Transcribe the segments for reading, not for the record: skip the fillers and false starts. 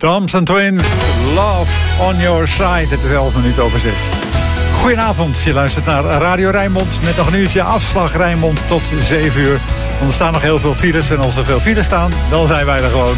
Thompson Twins, Love on Your Side. Het is 11:11. Goedenavond, je luistert naar Radio Rijnmond. Met nog een uurtje afslag Rijnmond tot 7 uur. Want er staan nog heel veel files. En als er veel files staan, dan zijn wij er gewoon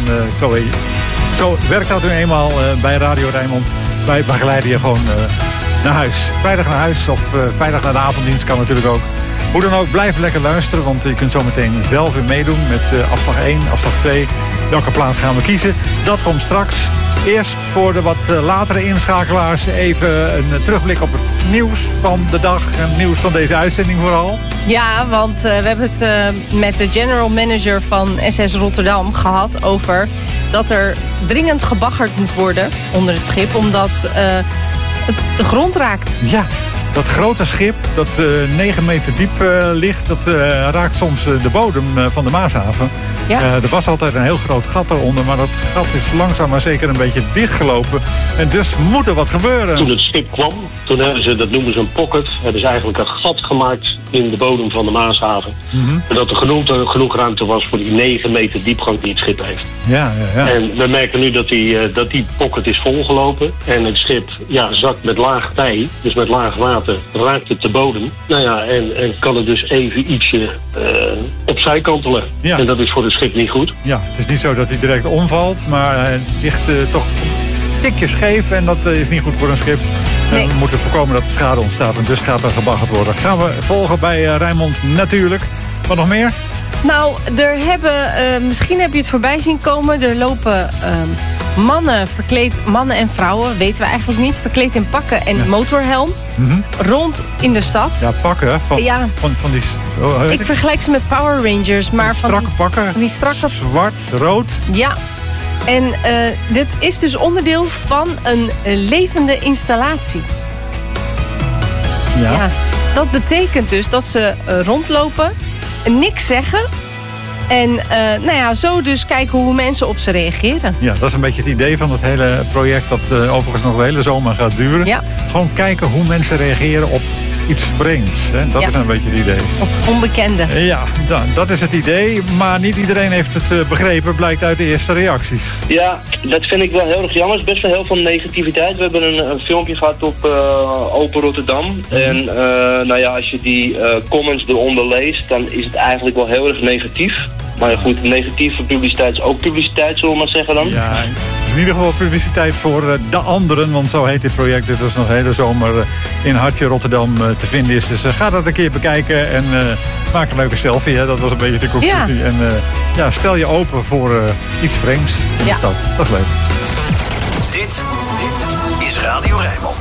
zo werkt dat nu eenmaal bij Radio Rijnmond. Wij begeleiden je gewoon naar huis. Veilig naar huis of veilig naar de avonddienst kan natuurlijk ook. Hoe dan ook, blijf lekker luisteren. Want je kunt zo meteen zelf weer meedoen met afslag 1, afslag 2. Welke plaat gaan we kiezen? Dat komt straks. Eerst voor de wat latere inschakelaars even een terugblik op het nieuws van de dag. En het nieuws van deze uitzending vooral. Ja, want we hebben het met de general manager van SS Rotterdam gehad over dat er dringend gebaggerd moet worden onder het schip. Omdat het de grond raakt. Ja. Dat grote schip dat 9 meter diep ligt, dat raakt soms de bodem van de Maashaven. Ja. Er was altijd een heel groot gat eronder, maar dat gat is langzaam maar zeker een beetje dichtgelopen. En dus moet er wat gebeuren. Toen het schip kwam, toen hebben ze, dat noemen ze een pocket, hebben ze eigenlijk een gat gemaakt in de bodem van de Maashaven. Mm-hmm. En dat er genoeg ruimte was voor die 9 meter diepgang die het schip heeft. Ja. En we merken nu dat die pocket is volgelopen. En het schip zakt met laag tij, dus met laag water, raakt het de bodem. Nou ja, en kan het dus even ietsje opzij kantelen. Ja. En dat is voor het schip niet goed. Ja, het is niet zo dat hij direct omvalt, maar hij ligt toch een tikje scheef. En dat is niet goed voor een schip. Nee. En we moeten voorkomen dat er schade ontstaat. En dus gaat er gebaggerd worden. Gaan we volgen bij Rijnmond natuurlijk. Wat nog meer? Nou, er hebben, misschien heb je het voorbij zien komen. Er lopen mannen verkleed, mannen en vrouwen, weten we eigenlijk niet, verkleed in pakken en motorhelm. Mm-hmm. Rond in de stad. Ja, pakken van die... Ik vergelijk ze met Power Rangers, maar strakke pakken. Die strakke... Zwart, rood. Ja. En dit is dus onderdeel van een levende installatie. Ja. Dat betekent dus dat ze rondlopen, niks zeggen. En zo dus kijken hoe mensen op ze reageren. Ja, dat is een beetje het idee van het hele project dat overigens nog de hele zomer gaat duren. Ja. Gewoon kijken hoe mensen reageren op iets vreemds. Hè? Dat is een beetje het idee. Op het onbekende. Ja, dat is het idee. Maar niet iedereen heeft het begrepen, blijkt uit de eerste reacties. Ja, dat vind ik wel heel erg jammer. Het is best wel heel veel negativiteit. We hebben een filmpje gehad op Open Rotterdam. En als je die comments eronder leest, dan is het eigenlijk wel heel erg negatief. Maar goed, negatieve publiciteit is ook publiciteit, zullen we maar zeggen dan. Ja, het is in ieder geval publiciteit voor de anderen, want zo heet dit project. Dit is nog de hele zomer in Hartje Rotterdam te vinden is. Dus ga dat een keer bekijken en maak een leuke selfie. Hè? Dat was een beetje de conclusie. Ja. En stel je open voor iets vreemds in de stad. Dat is leuk. Dit is Radio Rijnmond.